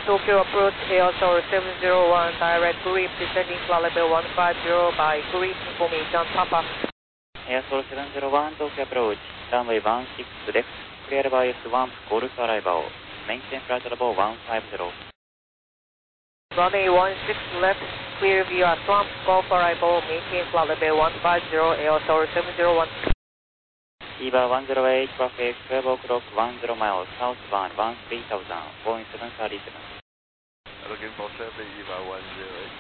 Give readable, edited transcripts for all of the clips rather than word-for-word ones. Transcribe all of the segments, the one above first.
Tokyo approach ASR 701, direct grip, descending flight level 150 by grip information, Papa. ASR 701, Tokyo approach, runway 16 left, clear by S1, golf arrival, maintain flight level 150. Runway 16 left, clear via Swamp, golf arrival, maintain flight level 150, ASR 701. EVA 108, traffic 12 o'clock, 10 miles, southbound, 13,000, Boeing 737. Looking for traffic, EVA 108.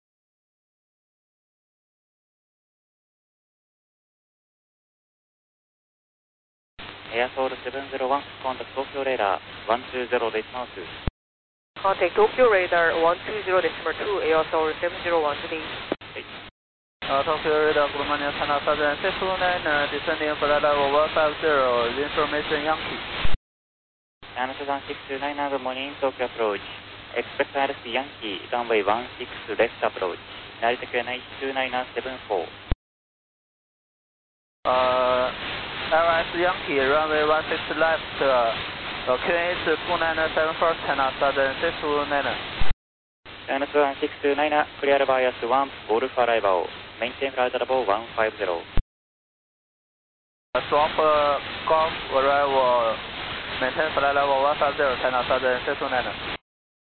ASR 701, contact Tokyo radar 120.2. Contact Tokyo radar 120.2, ASR 701 today. Tokyo radar, good morning, China Southern 629, descending flight level 150, information Yankee. China Southern 629, good morning, Tokyo approach. Expect RC Yankee, runway 16 left approach. Narita QNH 29974. LS Yankee, runway 16 left, QNH 29974, China Southern 629. China Southern 629, clear via Swamp, golf arrival. Maintain flight level 150. Swamp, golf arrival, maintain flight level 150, China Southern 629.